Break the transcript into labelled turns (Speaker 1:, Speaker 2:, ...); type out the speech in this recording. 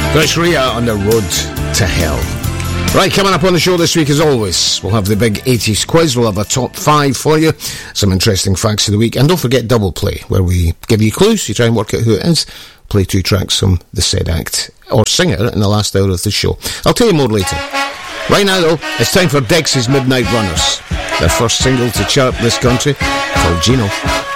Speaker 1: That's Rhea on the road to hell. Right, coming up on the show this week, as always, we'll have the big 80s quiz. We'll have a top 5 for you, some interesting facts of the week, and don't forget Double Play, where we give you clues, you try and work out who it is, play 2 tracks from the said act or singer in the last hour of the show. I'll tell you more later. Right now, though, it's time for Dex's Midnight Runners, their first single to chart this country, called Gino.